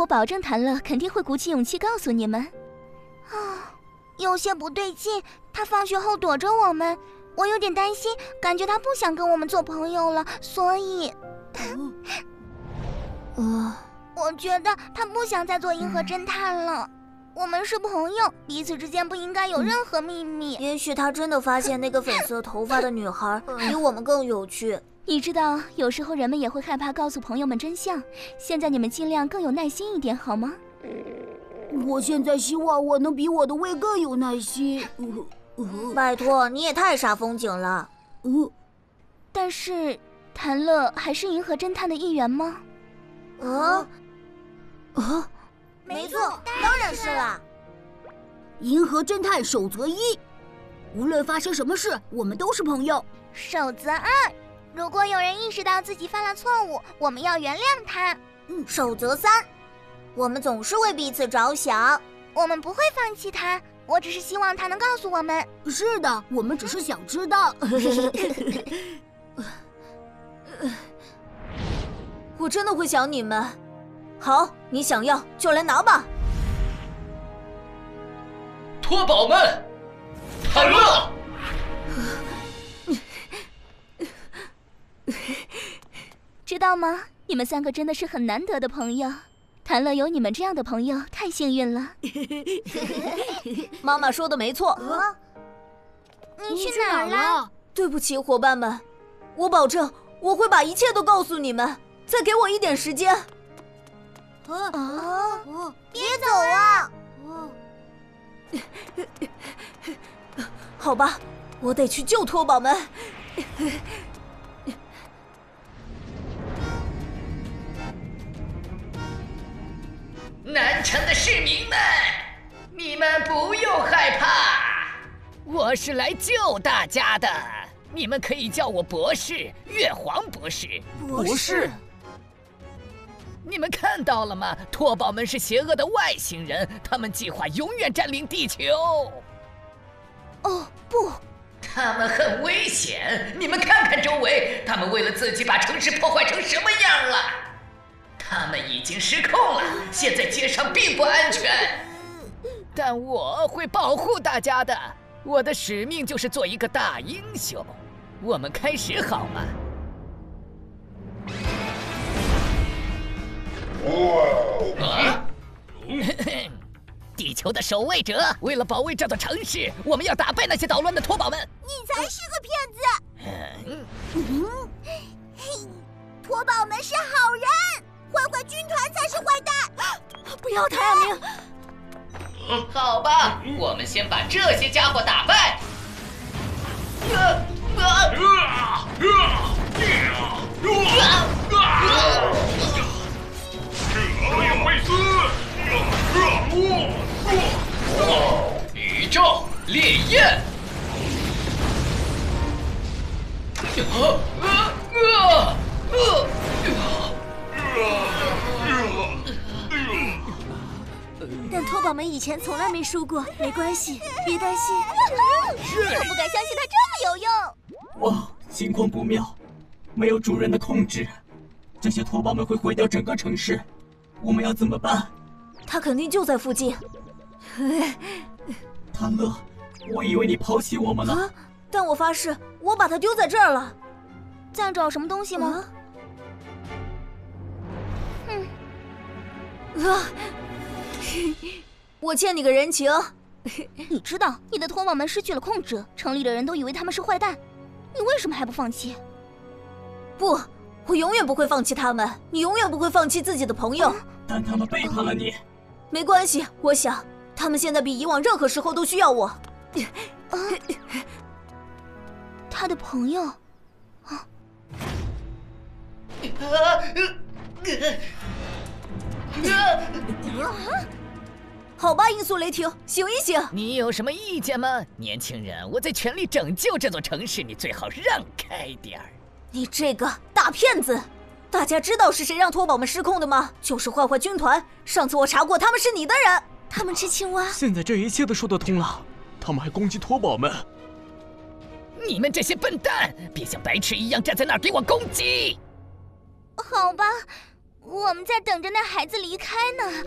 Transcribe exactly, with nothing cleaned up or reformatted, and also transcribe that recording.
我保证谭乐肯定会鼓起勇气告诉你们。 啊，有些不对劲，他放学后躲着我们，我有点担心，感觉他不想跟我们做朋友了，所以， 呃， 我觉得他不想再做银河侦探了。我们是朋友，彼此之间不应该有任何秘密。 也许他真的发现那个粉色头发的女孩比我们更有趣。 你知道，有时候人们也会害怕告诉朋友们真相。现在你们尽量更有耐心一点，好吗？ 我现在希望我能比我的胃更有耐心。呃呃、 拜托，你也太煞风景了。 呃， 但是，谭乐还是银河侦探的一员吗？ 啊？ 啊？ 没错，当然是啦。 银河侦探守则一：无论发生什么事，我们都是朋友。 守则二：如果有人意识到自己犯了错误，我们要原谅他。 嗯。守则三：我们总是为彼此着想， 我们不会放弃他。我只是希望他能告诉我们。 是的，我们只是想知道。 我真的会想你们。好，你想要就来拿吧。 托宝们，谭乐。 知道吗？你们三个真的是很难得的朋友。谭乐有你们这样的朋友，太幸运了。 妈妈说的没错。 啊，你去哪儿了？ 对不起，伙伴们，我保证我会把一切都告诉你们。再给我一点时间。 啊啊！别走啊！ 好吧，我得去救托宝们。 南城的市民们，你们不用害怕，我是来救大家的。你们可以叫我博士，月皇博士。 博士。 你们看到了吗？托宝们是邪恶的外星人，他们计划永远占领地球。 哦，不， 他们很危险，你们看看周围，他们为了自己把城市破坏成什么样了？他们已经失控了，现在街上并不安全。但我会保护大家的，我的使命就是做一个大英雄。我们开始好吗？啊！地球的守卫者，为了保卫这座城市，我们要打败那些捣乱的托宝们。 你才是个骗子！嗯嗯，托宝们是好人，坏坏军团才是坏蛋。 不要，太阳明。 嗯，好吧，我们先把这些家伙打败。啊啊啊啊！这也会死！宇宙烈焰！ 但托宝们以前从来没输过，没关系，别担心。 我不敢相信他这么有用。 哇，情况不妙，没有主人的控制，这些托宝们会毁掉整个城市，我们要怎么办？ 他肯定就在附近。 谭乐，我以为你抛弃我们了。 啊！但我发誓，我把他丢在这儿了。 在找什么东西吗？ 嗯。啊！我欠你个人情。 你知道，你的托宝们失去了控制，城里的人都以为他们是坏蛋，你为什么还不放弃？ 不，我永远不会放弃他们。你永远不会放弃自己的朋友。 但他们背叛了你。 没关系，我想他们现在比以往任何时候都需要我。 啊，他的朋友啊！ 好吧，音速雷霆，醒一醒！ 你有什么意见吗，年轻人？我在全力拯救这座城市，你最好让开点儿。 你这个大骗子！大家知道是谁让托宝们失控的吗？就是坏坏军团。上次我查过，他们是你的人。 他们吃青蛙。 现在这一切都说得通了，他们还攻击托宝们。 你们这些笨蛋，别像白痴一样站在那儿给我攻击！ 好吧， 我们在等着那孩子离开呢。